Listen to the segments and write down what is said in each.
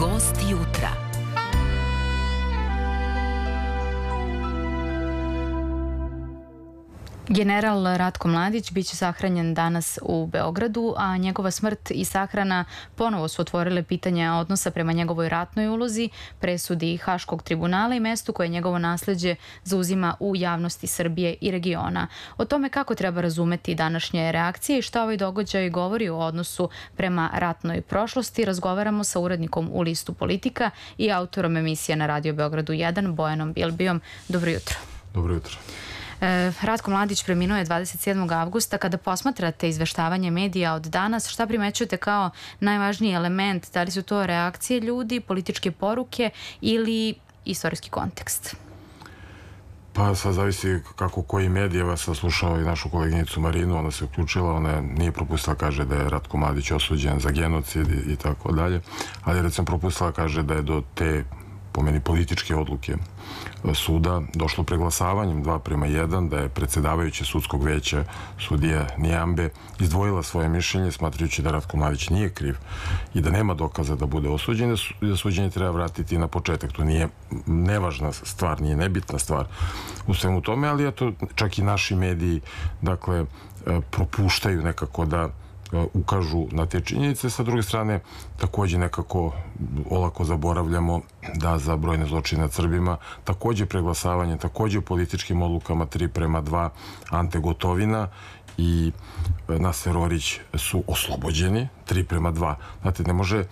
Gost jutra. General Ratko Mladić biće sahranjen danas u Beogradu, a njegova smrt i sahrana ponovo su otvorile pitanja odnosa prema njegovoj ratnoj ulozi, presudi Haškog tribunala i mestu koje njegovo nasleđe zauzima u javnosti Srbije i regiona. O tome kako treba razumeti današnje reakcije i šta ovaj događaj govori o odnosu prema ratnoj prošlosti, razgovaramo sa urednikom u listu Politika i autorom emisije na Radio Beogradu 1, Bojanom Bilbijom. Dobro jutro. Dobro jutro. Ratko Mladić preminuo je 27. avgusta. Kada posmatrate izveštavanje medija od danas, šta primećujete kao najvažniji element? Da li su to reakcije ljudi, političke poruke ili istorijski kontekst? Pa sad zavisi kako koji medije. Vas saslušao i našu koleginicu Marinu, ona se uključila, ona nije propustila, kaže da je Ratko Mladić osuđen za genocid i tako dalje, ali recimo propustila, kaže da je do te, po meni, političke odluke suda došlo preglasavanjem 2:1, da je predsedavajuća sudskog veća sudija Nijambe izdvojila svoje mišljenje smatrajući da Ratko Mladić nije kriv i da nema dokaza da bude osuđen i da suđenje treba vratiti na početak. To nije nevažna stvar, nije nebitna stvar u svemu tome, ali eto, čak i naši mediji, dakle, propuštaju nekako da ukažu na te činjenice. Sa druge strane, takođe nekako olako zaboravljamo da za brojne zločine nad Srbima, takođe preglasavanjem, takođe političkim odlukama 3:2, Ante Gotovina i Naser Orić su oslobođeni 3:2. Znate, ne može,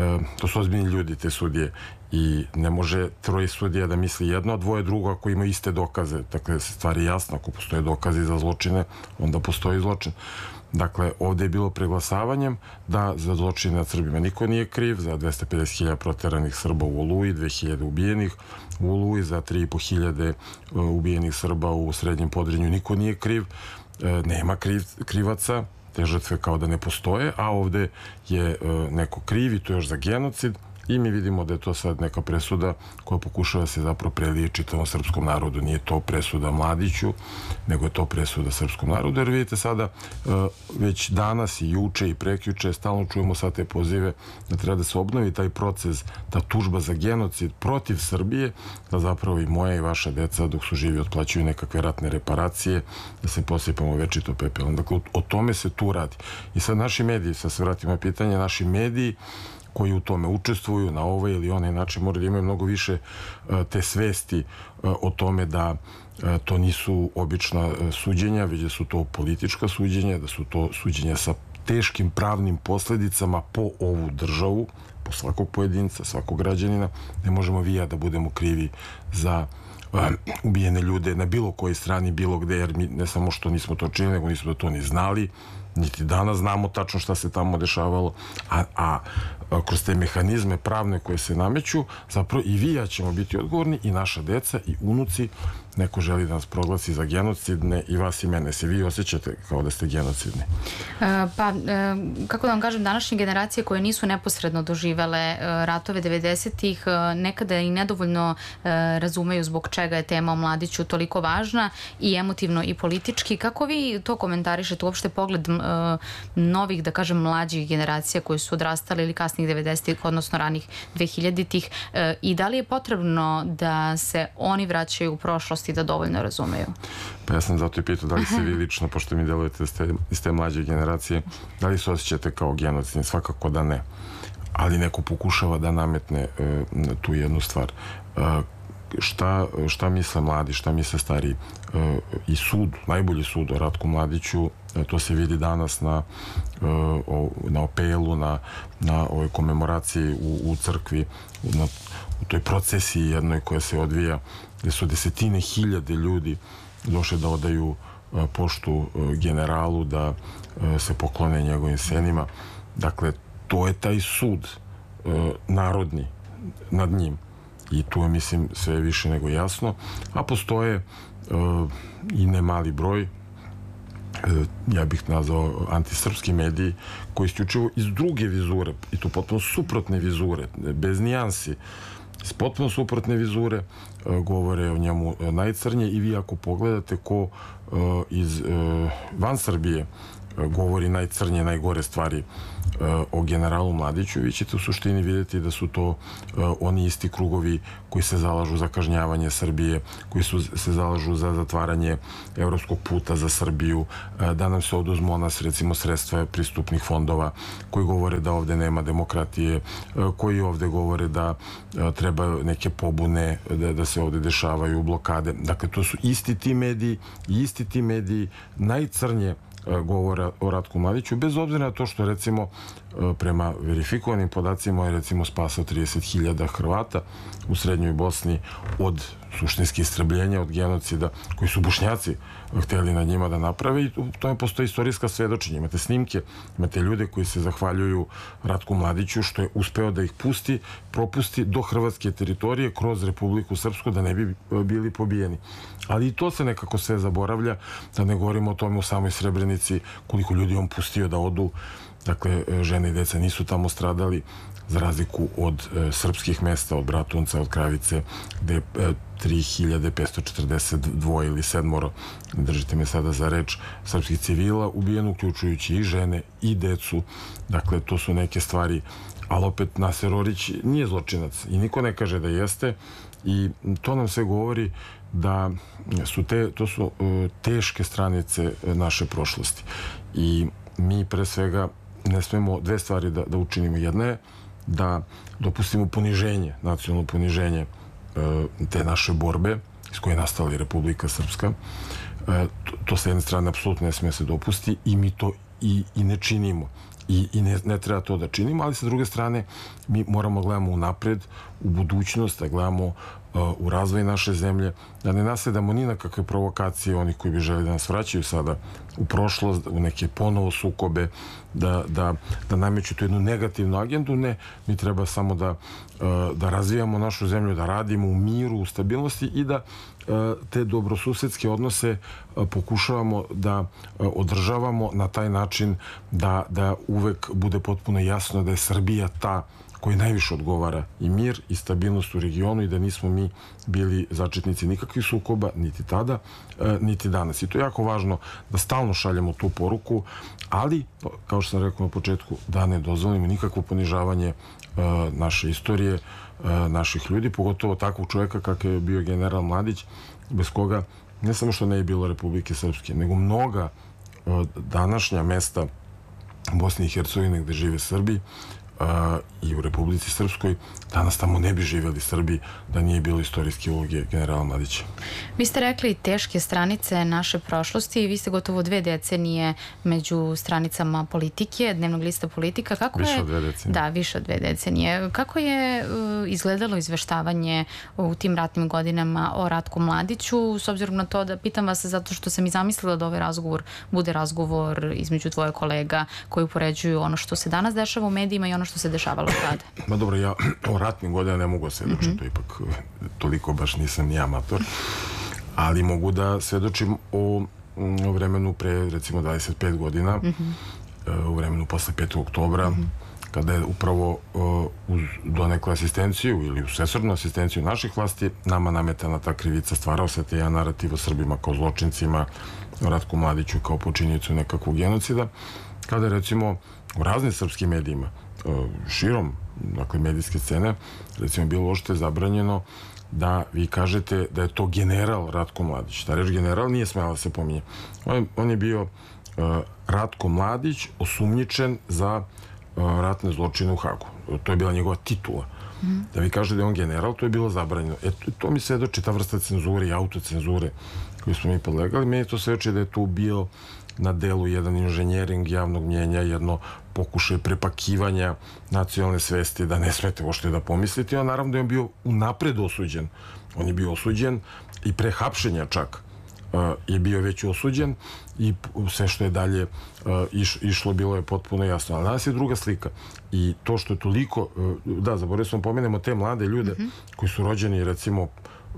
to su ozbiljni ljudi, te sudije, i ne može troje sudija da misli jedno, a dvoje drugo ako imaju iste dokaze. Dakle, stvar je jasna, ako postoje dokazi za zločine, onda postoji zločin. Dakle, ovde je bilo preglasavanjem da za zločine nad Srbima niko nije kriv, za 250.000 proteranih Srba u Oluji, 2.000 ubijenih u Oluji, za 3.500 ubijenih Srba u Srednjem Podrinju niko nije kriv, nema krivaca, te žrtve kao da ne postoje, a ovde je neko kriv i to još za genocid. I mi vidimo da je to sad neka presuda koja pokušava se zapravo prelije čitavom srpskom narodu. Nije to presuda Mladiću, nego je to presuda srpskom narodu. Jer vidite sada, već danas i juče i prekjuče stalno čujemo sad te pozive da treba da se obnovi taj proces, ta tužba za genocid protiv Srbije, da zapravo i moja i vaša deca dok su živi otplaćuju nekakve ratne reparacije, da se posipamo večito pepelom. Dakle, o tome se tu radi. I sad naši mediji, sad se vratimo na pitanje, naši mediji koji u tome učestvuju na ovaj ili onaj način moraju da imaju mnogo više te svesti o tome da to nisu obična suđenja, već da su to politička suđenja, da su to suđenja sa teškim pravnim posledicama po ovu državu, po svakog pojedinca, svakog građanina. Ne možemo vi i ja da budemo krivi za ubijene ljude na bilo kojoj strani, bilo gde, jer mi ne samo što nismo to činili, nego nismo da to ni znali, niti danas znamo tačno šta se tamo dešavalo, a kroz te mehanizme pravne koje se nameću, zapravo i vi i ja ćemo biti odgovorni, i naša deca i unuci. Neko želi da nas proglasi za genocidne, i vas i mene. Se vi osjećate kao da ste genocidni? Pa, kako da vam kažem, današnje generacije koje nisu neposredno doživele ratove 90-ih nekada i nedovoljno razumeju zbog čega je tema o Mladiću toliko važna i emotivno i politički. Kako vi to komentarišete, uopšte pogled novih, da kažem, mlađih generacija koji su odrastali ili kasnih 90-ih, odnosno ranih 2000-ih, i da li je potrebno da se oni vraćaju u prošlost i da dovoljno razumeju? Pa ja sam zato i pitao da li se vi lično, pošto mi delujete iz te mlađe generacije, da li se osjećate kao genocidni? Svakako da ne. Ali neko pokušava da nametne tu jednu stvar. Šta misle mladi, šta misle stariji? I sud, najbolji sud o Ratku Mladiću, to se vidi danas na apelu, na ovoj komemoraciji u crkvi, u toj procesiji jednoj koja se odvija, gde su desetine hiljade ljudi došli da odaju poštu generalu, da se poklone njegovim senima. Dakle, to je taj sud narodni nad njim. I tu je, mislim, sve više nego jasno. A postoje i ne mali broj, ja bih nazvao antisrpski mediji, koji isključivo iz druge vizure, i to potpuno suprotne vizure, bez nijansi, s potpuno suprotne vizure, govore o njemu najcrnje. I vi ako pogledate ko iz van Srbije govori najcrnje, najgore stvari o generalu Mladiću, vi ćete u suštini vidjeti da su to oni isti krugovi koji se zalažu za kažnjavanje Srbije, koji se zalažu za zatvaranje evropskog puta za Srbiju, da nam se oduzmu od nas recimo sredstva pristupnih fondova, koji govore da ovde nema demokratije, koji ovde govore da treba neke pobune, da se ovde dešavaju blokade. Dakle, to su isti ti mediji najcrnje govora o Ratku Mladiću, bez obzira na to što recimo prema verifikovanim podacima je recimo spasao 30.000 Hrvata u Srednjoj Bosni od suštinskih istrebljenja, od genocida koji su Bošnjaci hteli na njima da naprave i u tome postoji istorijska svedočenja. Imate snimke, imate ljude koji se zahvaljuju Ratku Mladiću što je uspeo da ih propusti do hrvatske teritorije kroz Republiku Srpsku da ne bi bili pobijeni. Ali i to se nekako sve zaboravlja, da ne govorimo o tome u samoj Srebrenici, koliko ljudi on pustio da odu. Dakle, žene i deca nisu tamo stradali, za razliku od srpskih mesta, od Bratunca, od Kravice, gde je 3542 ili 7, držite me sada za reč, srpskih civila ubijeno, uključujući i žene i decu. Dakle, to su neke stvari, ali opet Naser Orić nije zločinac i niko ne kaže da jeste i to nam sve govori da su to su teške stranice naše prošlosti. I mi pre svega ne smemo dve stvari da učinimo. Jedna je da dopustimo poniženje, nacionalno poniženje te naše borbe iz koje je nastala i Republika Srpska. To sa jedne strane apsolutno ne smije se dopusti i mi to i ne činimo. I ne treba to da činimo, ali sa druge strane mi moramo gledamo unapred, u budućnost, da gledamo u razvoj naše zemlje, da ne nasedamo ni na kakve provokacije onih koji bi želi da nas vraćaju sada u prošlost, u neke ponovo sukobe, da nameću tu jednu negativnu agendu. Ne, mi treba samo da razvijamo našu zemlju, da radimo u miru, u stabilnosti i da te dobrosusedske odnose pokušavamo da održavamo na taj način da uvek bude potpuno jasno da je Srbija ta koji najviše odgovara i mir i stabilnost u regionu i da nismo mi bili začetnici nikakvih sukoba, niti tada, niti danas. I to je jako važno da stalno šaljemo tu poruku, ali, kao što sam rekao na početku, da ne dozvolimo nikakvo ponižavanje naše istorije, naših ljudi, pogotovo takvog čovjeka kakav je bio general Mladić, bez koga ne samo što ne je bilo Republike Srpske, nego mnoga današnja mesta Bosne i Hercegovine gde žive Srbi i u Republici Srpskoj, danas tamo ne bi živjeli Srbi da nije bilo istorijske uloge generala Mladića. Vi ste rekli teške stranice naše prošlosti i vi ste gotovo 2 decenije među stranicama politike, dnevnog lista Politika. Više od 2 decenije. Da, više od 2 decenije. Kako je izgledalo izveštavanje u tim ratnim godinama o Ratku Mladiću, s obzirom na to da pitam vas zato što sam i zamislila da ovaj razgovor bude razgovor između dvoje kolega koji upoređuju ono što se danas dešava u medijima i ono što se dešavalo tada. Ma dobro, ja o ratnim godinama ne mogu svedočiti, to ipak toliko baš nisam ni amator, ali mogu da svedočim o vremenu pre recimo 25 godina, u vremenu posle 5. oktobra, kada je upravo uz donekle asistenciju ili uz svesrdnu asistenciju naših vlasti nama nametana ta krivica, stvarao se taj narativ o Srbima kao zločincima, o Ratku Mladiću kao počiniocu nekakvog genocida, kada je recimo u raznim srpskim medijima širom, dakle, medijske scene, recimo bilo uopšte zabranjeno da vi kažete da je to general Ratko Mladić. Ta reč general nije smela da se pominje. On je bio Ratko Mladić osumnjičen za ratne zločine u Hagu. To je bila njegova titula. Da vi kažete da je on general, to je bilo zabranjeno. To mi svedoči ta vrsta cenzure i autocenzure koju smo mi podlegali. Meni to svedoči da je tu bio na delu jedan inženjering javnog mnjenja, jedno pokušaj prepakivanja nacionalne svesti, da ne smete uopšte da pomislite. A naravno da je on bio unapred osuđen. On je bio osuđen i pre hapšenja čak je bio već osuđen i sve što je dalje išlo bilo je potpuno jasno. Ali danas je druga slika. I to što je toliko, da, zaboravio sam pomenemo te mlade ljude koji su rođeni recimo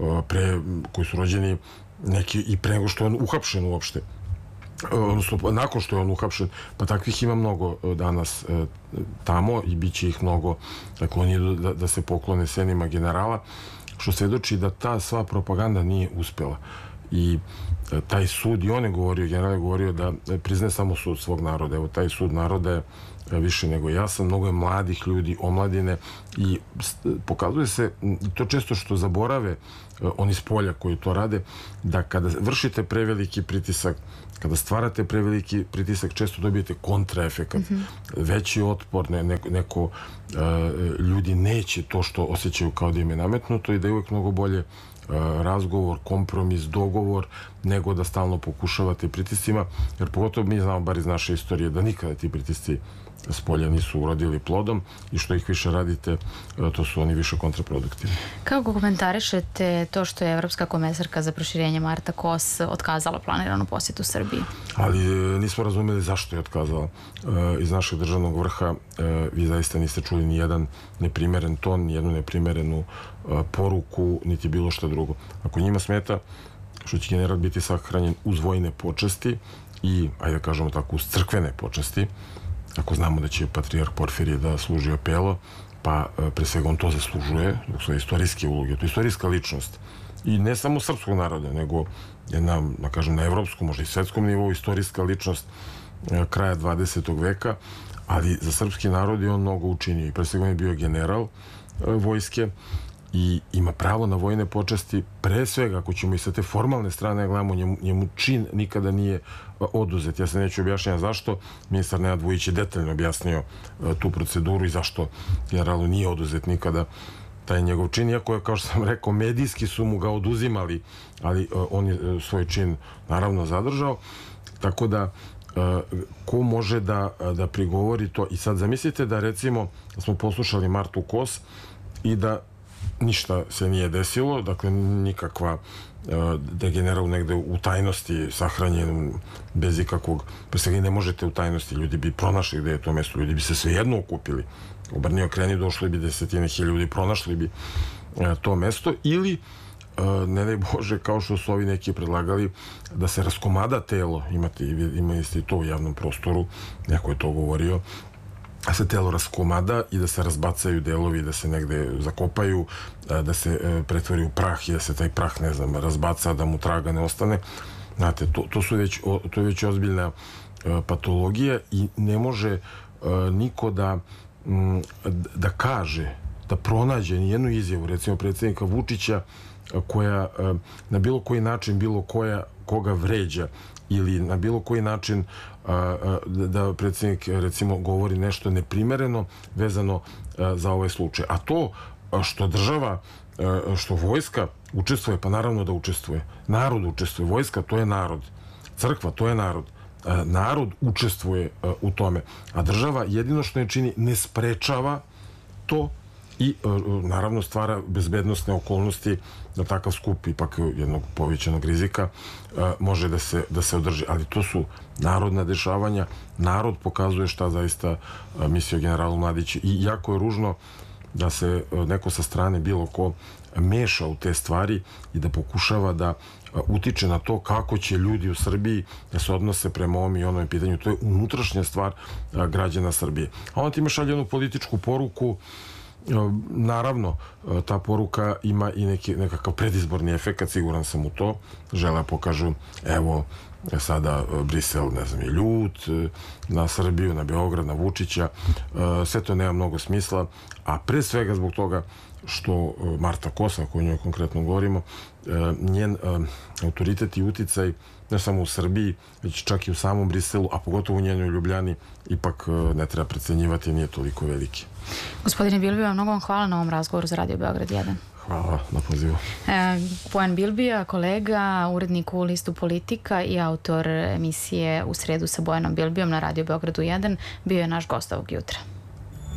koji su rođeni neki i pre nego što je on uhapšen uopšte. Odnosno, nakon što je on uhapšen, pa takvih ima mnogo danas tamo i bit će ih mnogo naklonjeni da se poklone senima generala, što svedoči da ta sva propaganda nije uspela. i taj sud, i on je govorio, general je govorio da priznaje samo sud svog naroda. Evo, taj sud naroda je više nego jasan, mnogo je mladih ljudi, omladine, i pokazuje se, to često što zaborave oni s polja koji to rade, da kada vršite preveliki pritisak, kada stvarate preveliki pritisak, često dobijete kontraefekat, veći otpor, ljudi neće to što osjećaju kao da im je nametnuto, i da je uvijek mnogo bolje razgovor, kompromis, dogovor, nego da stalno pokušavate pritiscima, jer pogotovo mi znamo, bar iz naše istorije, da nikada ti pritisci s polja nisu urodili plodom, i što ih više radite, to su oni više kontraproduktivni. Kako komentarišete to što je Evropska komesarka za proširenje Marta Kos otkazala planiranu posjetu Srbiji? Ali nismo razumeli zašto je otkazala. Iz našeg državnog vrha vi zaista niste čuli ni jedan neprimeren ton, ni jednu neprimerenu poruku, niti bilo šta drugo. Ako njima smeta što će general biti sahranjen uz vojne počasti i, ajde da kažemo tako, uz crkvene počasti, ako znamo da će patrijarh Porfirije da služi apelo, pa pre svega on to zaslužuje zbog svoje istorijske uloge. To je istorijska ličnost. I ne samo srpskog naroda, nego jedna, da kažem, na evropskom, možda i svetskom nivou, istorijska ličnost kraja 20. veka, ali za srpski narod je on mnogo učinio. I pre svega on je bio general vojske i ima pravo na vojne počasti. Pre svega, ako ćemo i sa te formalne strane gledamo, njemu čin nikada nije oduzet. Ja se neću objašnjati zašto. Ministar Nenad Vujić je detaljno objasnio tu proceduru i zašto generalu nije oduzet nikada taj njegov čin, iako je, kao što sam rekao, medijski su mu ga oduzimali, ali on je svoj čin naravno zadržao. Tako da ko može da prigovori to? I sad zamislite da, recimo, smo poslušali Martu Kos i da ništa se nije desilo, dakle nikakva, da je general negde u tajnosti sahranjen bez ikakvog, pre svega ne možete u tajnosti, ljudi bi pronašli gde je to mesto, ljudi bi se svejedno okupili, obrni okreni, došli bi desetine hiljada ljudi, pronašli bi to mesto, ili ne daj Bože, kao što su ovi neki predlagali, da se raskomada telo, imali ste i to u javnom prostoru, neko je to govorio, da se telo raskomada i da se razbacaju delovi, da se negde zakopaju, da se pretvori u prah i da se taj prah, ne znam, razbaca, da mu traga ne ostane. Znate, to je već ozbiljna patologija i ne može niko da kaže, da pronađe nijednu izjavu, recimo predsjednika Vučića, koja na bilo koji način koga vređa, ili na bilo koji način da predsjednik, recimo, govori nešto neprimereno vezano za ovaj slučaj. A to što država, što vojska učestvuje, pa naravno da učestvuje. Narod učestvuje, vojska to je narod, crkva to je narod. Narod učestvuje u tome. A država jedino što ne čini, ne sprečava to i naravno stvara bezbednosne okolnosti da takav skup, ipak jednog povećanog rizika, može da se održi. Ali to su narodna dešavanja, narod pokazuje šta zaista misli o generalu Mladiću, i jako je ružno da se neko sa strane, bilo ko, meša u te stvari i da pokušava da utiče na to kako će ljudi u Srbiji da se odnose prema ovom i onom pitanju. To je unutrašnja stvar građana Srbije. A on time šalje jednu političku poruku. Naravno, ta poruka ima i nekakav predizborni efekat, siguran sam u to. Žele pokažu, evo, sada Brisel, ne znam, je ljut na Srbiju, na Beograd, na Vučića. Sve to nema mnogo smisla, a pre svega zbog toga što Marta Kos, ako o njoj konkretno govorimo, njen autoritet i uticaj ne samo u Srbiji, već čak i u samom Briselu, a pogotovo u njenoj Ljubljani, ipak ne treba precenjivati, nije toliko veliki. Gospodine Bilbija, mnogo vam hvala na ovom razgovoru za Radio Beograd 1. Hvala na pozivu. Bojan Bilbija, kolega, urednik u Listu Politika i autor emisije U sredu sa Bojanom Bilbijom na Radio Beogradu 1, bio je naš gost ovog jutra.